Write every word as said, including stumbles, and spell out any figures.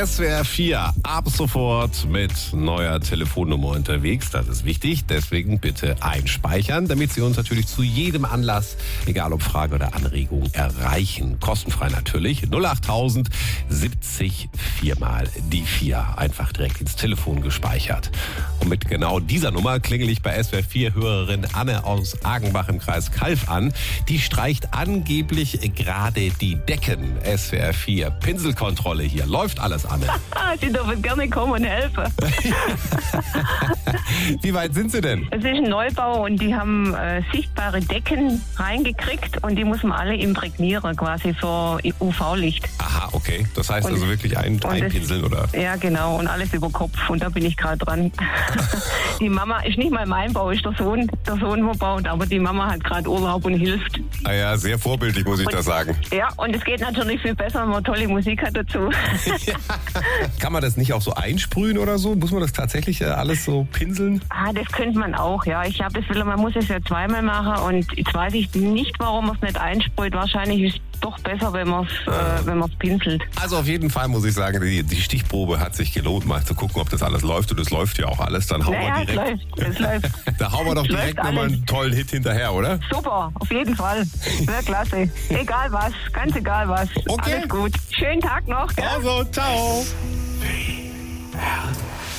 S W R vier ab sofort mit neuer Telefonnummer unterwegs. Das ist wichtig, deswegen bitte einspeichern, damit Sie uns natürlich zu jedem Anlass, egal ob Frage oder Anregung, erreichen. Kostenfrei natürlich. null achttausend siebzig viermal die vier. Einfach direkt ins Telefon gespeichert. Und mit genau dieser Nummer klingel ich bei S W R vier-Hörerin Anne aus Agenbach im Kreis Calw an. Die streicht angeblich gerade die Decken. S W R vier Pinselkontrolle hier. Läuft alles, Anne? Sie dürfen gerne kommen und helfen. Wie weit sind Sie denn? Es ist ein Neubau und die haben äh, sichtbare Decken reingekriegt und die muss man alle imprägnieren, quasi für U V-Licht. Aha, okay. Das heißt Und- also wirklich ein, und einpinseln, oder? Ja, genau. Und alles über Kopf. Und da bin ich gerade dran. Die Mama ist nicht mal mein Bau, ist der Sohn, der Sohn, wo baut. Aber die Mama hat gerade Urlaub und hilft. Ah ja, sehr vorbildlich, muss ich das sagen. Ja, und es geht natürlich viel besser, wenn man tolle Musik hat dazu. Kann man das nicht auch so einsprühen oder so? Muss man das tatsächlich äh, alles so pinseln? Ah, das könnte man auch, ja. Ich glaube, das will, man muss es ja zweimal machen. Und jetzt weiß ich nicht, warum man es nicht einsprüht. Wahrscheinlich ist es doch besser, wenn man es äh, wenn man es pinselt. Also auf jeden Fall muss ich sagen, die, die Stichprobe hat sich gelohnt, mal zu gucken, ob das alles läuft. Und es läuft ja auch alles. Dann hauen Naja, wir es direkt. läuft, es läuft. Da hauen wir doch Es läuft direkt nochmal alles. einen tollen Hit hinterher, oder? Super, auf jeden Fall. Wäre klasse. Egal was, ganz egal was. Okay. Alles gut. Schönen Tag noch, gell? Also, ciao.